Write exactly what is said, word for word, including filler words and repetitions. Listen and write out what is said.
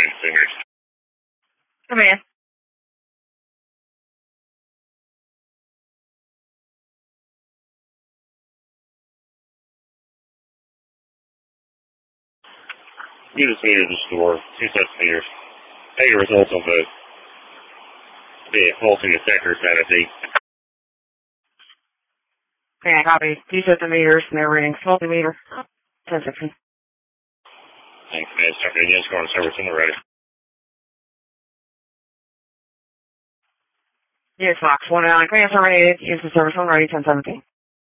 nine fingers. Come in. Use this meter to store two sets of meters. Take your results on both. The pulsing detector status eight. Okay, copy. Two sets of meters, and they're reading multimeter. ten section. Thanks, man. Start the engine score on service when we're ready. Yes, Fox. one oh nine, clearance ready. Use the service when ready, ten seventeen.